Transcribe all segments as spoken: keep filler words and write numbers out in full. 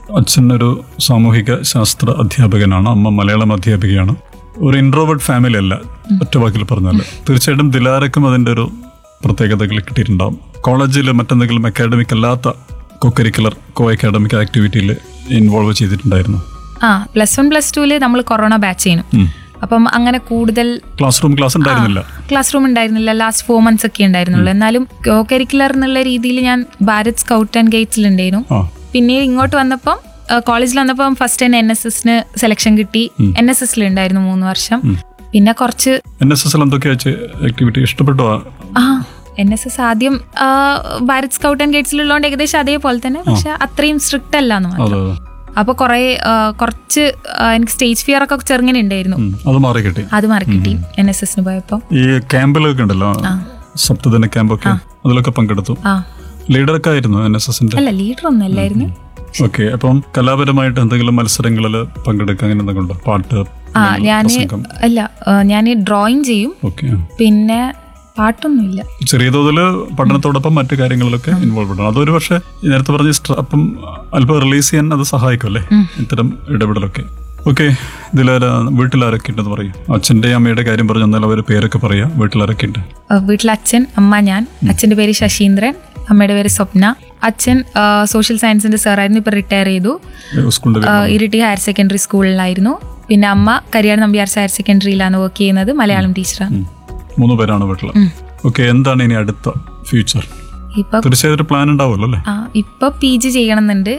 അച്ഛനൊരു സാമൂഹിക ശാസ്ത്ര അധ്യാപകനാണ്, അമ്മ മലയാളം അധ്യാപികയാണ്. ഒരു ഇൻട്രോവേർട്ട് ഫാമിലി അല്ല, ഒറ്റ വാക്കിൽ പറഞ്ഞാൽ. തീർച്ചയായിട്ടും ദിലാരക്കും അതിൻ്റെ ഒരു പ്രത്യേകതകൾ കിട്ടിയിട്ടുണ്ടാവും. കോളേജിൽ മറ്റെന്തെങ്കിലും അക്കാഡമിക് അല്ലാത്ത കോ കരിക്കുലർ കോ അക്കാഡമിക് ആക്ടിവിറ്റിയിൽ ഇൻവോൾവ് ചെയ്തിട്ടുണ്ടായിരുന്നു? ആ പ്ലസ് വൺ പ്ലസ് ടുവിൽ നമ്മൾ കൊറോണ ബാച്ച് ചെയ്യുന്നു. അപ്പം അങ്ങനെ കൂടുതൽ ക്ലാസ് റൂം ക്ലാസ് ഉണ്ടായിരുന്നില്ല ക്ലാസ് റൂം ഉണ്ടായിരുന്നില്ല ലാസ്റ്റ് ഫോർ മന്ത്സ് ഒക്കെ ഉണ്ടായിരുന്നുള്ളൂ. എന്നാലും കോ കരിക്കുലർ എന്നുള്ള രീതിയിൽ ഞാൻ ഭാരത് സ്കൗട്ട് ആൻഡ് ഗൈഡ്സിൽ ഉണ്ടായിരുന്നു. പിന്നെ ഇങ്ങോട്ട് വന്നപ്പം കോളേജിൽ വന്നപ്പം ഫസ്റ്റ് തന്നെ എൻ എസ് എസിന് സെലക്ഷൻ കിട്ടി. എൻ എസ് എസിൽ ഉണ്ടായിരുന്നു മൂന്ന് വർഷം. പിന്നെ കുറച്ച് എൻ എസ് എസിൽ എന്തൊക്കെയാ ആക്ടിവിറ്റി ഇഷ്ടപ്പെട്ടോ? ആ എൻ എസ് എസ് ആദ്യം ഭാരത് സ്കൗട്ട് ആൻഡ് ഗൈഡ്സിലുള്ളതുകൊണ്ട് ഏകദേശം അതേപോലെ തന്നെ, പക്ഷെ അത്രയും സ്ട്രിക്റ്റ് അല്ല എന്ന് മാത്രം. അപ്പൊ കുറെ കുറച്ച് എനിക്ക് സ്റ്റേജ് ഫിയർ ഒക്കെ ചെറുങ്ങനെ ഉണ്ടായിരുന്നു. അത് മാറി കിട്ടി അത് മാറി കിട്ടി എൻ എസ് എസിന് പോയപ്പോ. ഈ ക്യാമ്പിലൊക്കെ ഉണ്ടല്ലോ, സപ്തദിന ക്യാമ്പൊക്കെ, അതിലൊക്കെ പങ്കെടുത്തു. ലീഡറൊക്കെ ആയിരുന്നു എൻ എസ് എസിന്റെ? അല്ല, ലീഡർ ഒന്നും അല്ലായിരുന്നു. ഓക്കെ. അപ്പം കലാപരമായിട്ട് എന്തെങ്കിലും മത്സരങ്ങളിൽ പങ്കെടുക്കുക അങ്ങനെ എന്തെങ്കിലും ഉണ്ടോ? പാട്ട്? ആ ഞാന് അല്ല ഞാൻ ഡ്രോയിങ് ചെയ്യും. പിന്നെ പാട്ടൊന്നുമില്ല. ചെറിയ തോതിൽ പഠനത്തോടൊപ്പം മറ്റു കാര്യങ്ങളിലൊക്കെ ഇൻവോൾവ് ആണ്. അതൊരു പക്ഷേ നേരത്തെ പറഞ്ഞ അപ്പം അല്പം റിലീസ് ചെയ്യാൻ അത് സഹായിക്കും അല്ലേ, ഇത്തരം ഇടപെടലൊക്കെ. ഓക്കെ. ഇതിലാര വീട്ടിലാരൊക്കെ ഉണ്ടെന്ന് പറയും? അച്ഛൻ്റെ അമ്മയുടെ കാര്യം പറഞ്ഞു തന്നാൽ അവർ പേരൊക്കെ പറയാം. വീട്ടിലാരൊക്കെ ഉണ്ട്? വീട്ടിൽ അച്ഛൻ, അമ്മ, ഞാൻ. അച്ഛൻ്റെ പേര് ശശീന്ദ്രൻ, അമ്മയുടെ പേര് സ്വപ്ന. അച്ഛൻ സോഷ്യൽ സയൻസിന്റെ സാറായിരുന്നു, ഇപ്പൊ റിട്ടയർ ചെയ്തു. ഇരിട്ടി ഹയർ സെക്കൻഡറി സ്കൂളിലായിരുന്നു. പിന്നെ അമ്മ കരിയാട് നമ്പ്യാർസ് ഹയർ സെക്കൻഡറിയിലാണ് വർക്ക് ചെയ്യുന്നത്, മലയാളം ടീച്ചറാണ്. മൂന്ന് പേരാണ് വീട്ടിൽ. ഓക്കെ. എന്താണ് ഇനി അടുത്ത ഫ്യൂച്ചർ? തീർച്ചയായും പ്ലാൻ ഉണ്ടാവുമല്ലോ അല്ലേ? ഇപ്പൊ പി ജി ചെയ്യണമെന്നുണ്ട്,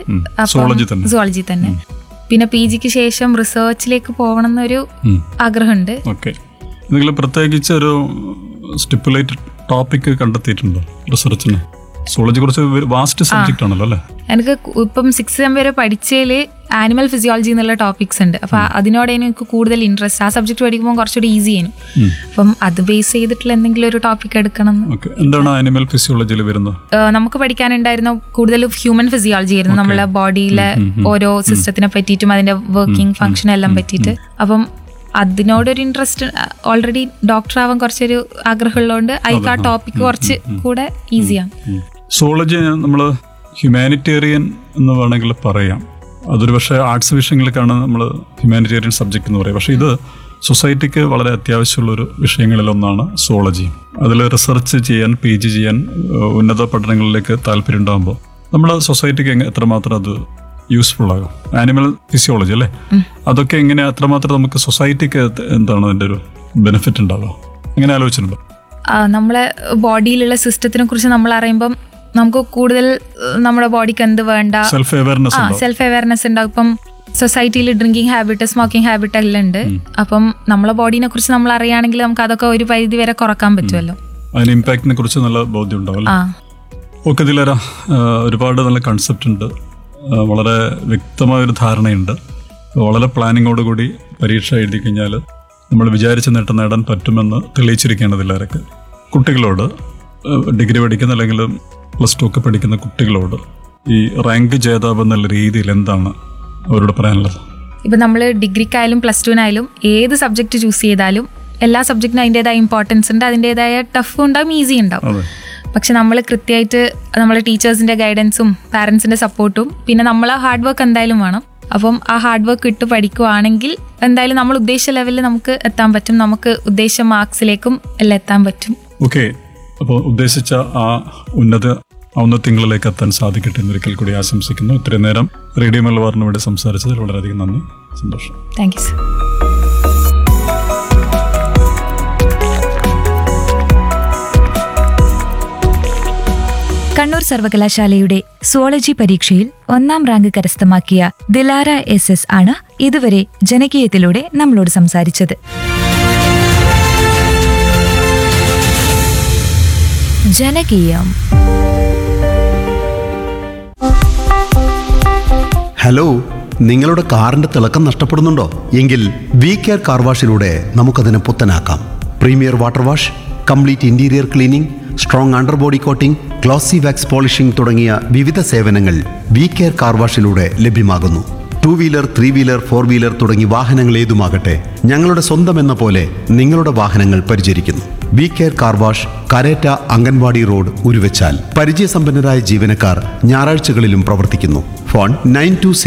സുവോളജി തന്നെ. പിന്നെ പി ജിക്ക് ശേഷം റിസർച്ചിലേക്ക് പോകണം എന്നൊരു ആഗ്രഹമുണ്ട്. ഓക്കെ. എന്തെങ്കിലും പ്രത്യേകിച്ച് ഒരു സ്റ്റിപ്പുലേറ്റഡ് ടോപ്പിക് കണ്ടെത്തിയിട്ടുണ്ടോ റിസർച്ചിന്? സുവോളജി കുറച്ച് വാസ്റ്റ് സബ്ജക്റ്റ് ആണല്ലോ അല്ലേ? എനിക്ക് ഇപ്പം സിക്സ് സെം വരെ പഠിച്ചതിൽ ആനിമൽ ഫിസിയോളജി എന്നുള്ള ടോപ്പിക്സ് ഉണ്ട്. അപ്പൊ അതിനോട് എനിക്ക് കൂടുതൽ ഇൻട്രസ്റ്റ്. ആ സബ്ജക്ട് പഠിക്കുമ്പോൾ കുറച്ചുകൂടി ഈസി ആയിരുന്നു. അപ്പം അത് ബേസ് ചെയ്തിട്ടുള്ള എന്തെങ്കിലും ഒരു ടോപ്പിക് എടുക്കണം. എന്താണ് ആനിമൽ ഫിസിയോളജിയിൽ വരുന്നത്? നമുക്ക് പഠിക്കാനുണ്ടായിരുന്ന കൂടുതലും ഹ്യൂമൻ ഫിസിയോളജി ആയിരുന്നു, നമ്മളെ ബോഡിയിലെ ഓരോ സിസ്റ്റത്തിനെ പറ്റിയിട്ടും അതിന്റെ വർക്കിംഗ് ഫംഗ്ഷൻ എല്ലാം പറ്റിയിട്ട്. അപ്പം അതിനോടൊരു ഇൻട്രസ്റ്റ്, ഓൾറെഡി ഡോക്ടർ ആവാൻ കുറച്ചൊരു ആഗ്രഹമുള്ളതുകൊണ്ട് അതിക്ക് ആ ടോപ്പിക് കുറച്ച് കൂടെ ഈസിയാണ്. സുവോളജി നമ്മൾ ഹ്യൂമാനിറ്റേറിയൻ എന്ന് വേണമെങ്കിൽ പറയാം. അതൊരു പക്ഷേ ആർട്സ് വിഷയങ്ങൾക്കാണ് നമ്മൾ ഹ്യൂമാനിറ്റേറിയൻ സബ്ജക്റ്റ് എന്ന് പറയുക. പക്ഷേ ഇത് സൊസൈറ്റിക്ക് വളരെ അത്യാവശ്യമുള്ളൊരു വിഷയങ്ങളിലൊന്നാണ് സുവോളജി. അതിൽ റിസർച്ച് ചെയ്യാൻ, പി ജി ചെയ്യാൻ, ഉന്നത പഠനങ്ങളിലേക്ക് താല്പര്യം ഉണ്ടാകുമ്പോൾ നമ്മുടെ സൊസൈറ്റിക്ക് എത്രമാത്രം അത് യൂസ്ഫുൾ ആകും? ആനിമൽ ഫിസിയോളജി അല്ലേ, അതൊക്കെ എങ്ങനെ എത്രമാത്രം നമുക്ക് സൊസൈറ്റിക്ക് എന്താണ് അതിൻ്റെ ഒരു ബെനിഫിറ്റ് ഉണ്ടാവുക? എങ്ങനെ ആലോചിച്ചിട്ടുണ്ടോ? നമ്മളെ ബോഡിയിലുള്ള സിസ്റ്റത്തിനെ കുറിച്ച് നമ്മൾ അറിയുമ്പം നമുക്ക് കൂടുതൽ നമ്മുടെ ബോഡിക്ക് എന്ത് വേണ്ട സെൽഫ് അവയർനെസ് ആ സെൽഫ് അവയർനെസ് ഉണ്ടാവും. ഇപ്പം സൊസൈറ്റിയിൽ ഡ്രിങ്കിങ് ഹാബിറ്റ്, സ്മോക്കിംഗ് ഹാബിറ്റ് എല്ലാം ഉണ്ട്. അപ്പം നമ്മളെ ബോഡീനെ കുറിച്ച് നമ്മൾ അറിയുകയാണെങ്കിൽ നമുക്ക് അതൊക്കെ ഒരു പരിധി വരെ കുറക്കാൻ പറ്റുമല്ലോ. അതിന് ഇമ്പാക്റ്റിനെ കുറിച്ച് നല്ല ബോധ്യം ഉണ്ടാവും. ഓക്കെ ദിലാര, ഒരുപാട് നല്ല കൺസെപ്റ്റ് ഉണ്ട്, വളരെ വ്യക്തമായൊരു ധാരണയുണ്ട്. വളരെ പ്ലാനിങ്ങോടുകൂടി പരീക്ഷ എഴുതി കഴിഞ്ഞാൽ നമ്മൾ വിചാരിച്ച നേട്ടം നേടാൻ പറ്റുമെന്ന് തെളിയിച്ചിരിക്കുകയാണ് ദിലാരക്ക്. കുട്ടികളോട്, ഡിഗ്രി പഠിക്കുന്ന അല്ലെങ്കിൽ പ്ലസ് ടു ഒക്കെ പഠിക്കുന്ന കുട്ടികളോട് ഈ റാങ്ക് ജേതാവ് എന്നുള്ള രീതിയിൽ എന്താണ് അവരോട് പറയാനുള്ളത്? ഇപ്പം നമ്മൾ ഡിഗ്രിക്കായാലും പ്ലസ് ടുവിനായാലും ഏത് സബ്ജക്റ്റ് ചൂസ് ചെയ്താലും എല്ലാ സബ്ജക്റ്റിനും അതിൻ്റെതായ ഇമ്പോർട്ടൻസ് ഉണ്ട്, അതിൻ്റെതായ ടഫും ഉണ്ടാവും, ഈസി ഉണ്ടാവും. പക്ഷെ നമ്മൾ കൃത്യമായിട്ട് നമ്മളെ ടീച്ചേഴ്സിൻ്റെ ഗൈഡൻസും പാരൻസിൻ്റെ സപ്പോർട്ടും പിന്നെ നമ്മളെ ഹാർഡ് വർക്ക് എന്തായാലും വേണം. അപ്പം ആ ഹാർഡ് വർക്ക് ഇട്ട് പഠിക്കുവാണെങ്കിൽ എന്തായാലും നമ്മൾ ഉദ്ദേശിച്ച ലെവലിൽ നമുക്ക് എത്താൻ പറ്റും, നമുക്ക് ഉദ്ദേശിച്ച മാർക്സിലേക്കും എല്ലാം എത്താൻ പറ്റും. ഓക്കെ. അപ്പോൾ ഉദ്ദേശിച്ച ആ ഉന്നത ഔന്നത്യങ്ങളിലേക്ക് എത്താൻ സാധിക്കട്ടെ എന്നൊരിക്കൽ കൂടി ആശംസിക്കുന്നു. ഇത്രയും നേരം റേഡിയോ മലബാറിന് വേണ്ടി സംസാരിച്ചതിൽ വളരെയധികം നന്ദി, സന്തോഷം. Thank you sir. കണ്ണൂർ സർവകലാശാലയുടെ സുവോളജി പരീക്ഷയിൽ ഒന്നാം റാങ്ക് കരസ്ഥമാക്കിയ ദിലാര എസ് എസ് ആണ് ഇതുവരെ ജനകീയത്തിലൂടെ നമ്മളോട് സംസാരിച്ചത്. ജനകീയം. ഹലോ, നിങ്ങളുടെ കാറിന്റെ തിളക്കം നഷ്ടപ്പെടുന്നുണ്ടോ? എങ്കിൽ വി കെയർ കാർ വാഷിലൂടെ നമുക്കതിനെ പുത്തനാക്കാം. Premier water wash, complete interior cleaning, strong under body coating, glossy wax polishing തുടങ്ങിയ വിവിധ സേവനങ്ങൾ വി കെയർ കാർ വാഷിലൂടെ ലഭ്യമാകുന്നു. Two wheeler, three wheeler, four wheeler തുടങ്ങി വാഹനങ്ങൾ ഏതുമാകട്ടെ, ഞങ്ങളുടെ സ്വന്തം എന്ന പോലെ നിങ്ങളുടെ വാഹനങ്ങൾ പരിചരിക്കുന്നു. V care car wash, Karetta anganwadi road, Uruvachal. പരിചയസമ്പന്നരായ ജീവനക്കാർ ഞായറാഴ്ചകളിലും പ്രവർത്തിക്കുന്നു. Phone nine to